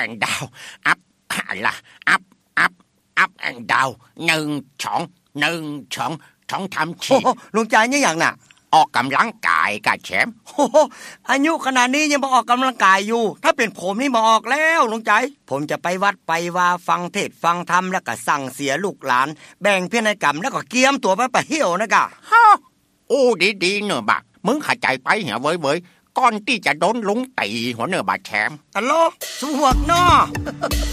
and down up ล่ะ up up up and down 1 2 1 2 2ทำฉีดลุงใจนี่อย่างน่ะออกกำลังกายกะแชมป์อายุขนาดนี้ยังมาออกกำลังกายอยู่ถ้าเป็นผมนี่มาออกแล้วลุงใจผมจะไปวัดไปว่าฟังเทศฟังธรรมแล้วก็สั่งเสียลูกหลานแบ่งพินัยกรรมแล้วก็เกียมตัวไปเหี่ยวนะกะโอ้ดีๆเนอะบ่ะมึงเข้าใจไปเหรอเว้ยก่อนที่จะโดนลุงตีหัวเนอะบ่ะแชมป์ฮัลโหลสวกเนาะ